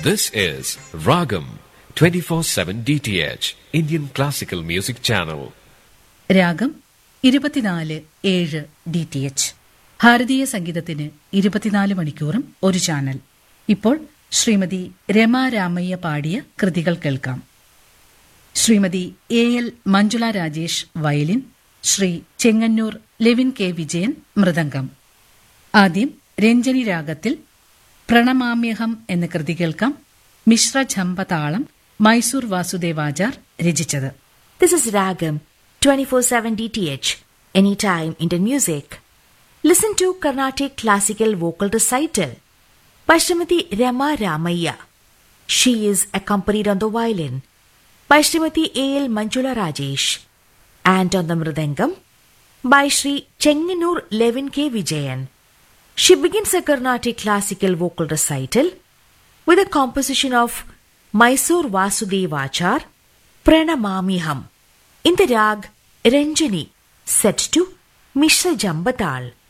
This is Ragam 24/7 DTH Indian Classical Music Channel. രാഗം 24/7 DTH. ഭാരതീയ സംഗീതത്തിന് 24 മണിക്കൂറും ഒരു ചാനൽ. ഇപ്പോൾ ശ്രീമതി രമ രാമയ്യ പാടിയ കൃതികൾ കേൾക്കാം. Shrimati AL Manjula Rajesh violin, Shri Chengannur Levin K Vijayan mridangam. ആദ്യം രഞ്ജനി രാഗത്തിൽ പ്രണമാമ്യഹം എന്ന കൃതി കേൾക്കാം. മിശ്രജംബ താളം മൈസൂർ വാസുദേവാചാർ രചിച്ചത്. This is Ragam 24/7 DTH, anytime Indian music. Listen to Carnatic classical vocal recital by Srimati Rama Ramaiya. She is accompanied on the violin by Srimati AL Manjula Rajesh and on the mridangam by Sri Chenganur Levin K. Vijayan. She begins a Carnatic classical vocal recital with a composition of Mysore Vasudevachar, Pranamamiham, in the rag Ranjani, set to Mishra Jambatal.